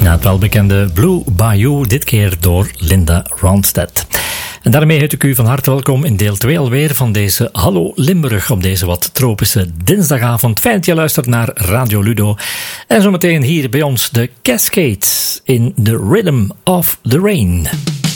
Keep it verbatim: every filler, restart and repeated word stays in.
Na het welbekende Blue Bayou, dit keer door Linda Ronstadt. En daarmee heet ik u van harte welkom in deel twee alweer van deze Hallo Limburg op deze wat tropische dinsdagavond. Fijn dat je luistert naar Radio Ludo. En zometeen hier bij ons de Cascades in The Rhythm of the Rain.